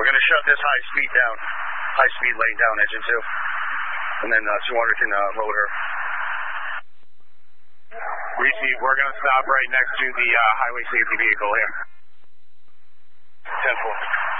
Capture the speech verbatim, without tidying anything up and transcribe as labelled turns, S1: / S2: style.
S1: We're going to shut this high speed down, high speed lane down, engine two. And then uh, two hundred can uh, load her.
S2: Receive, we're going to stop right next to the uh, highway safety vehicle here.
S1: ten four.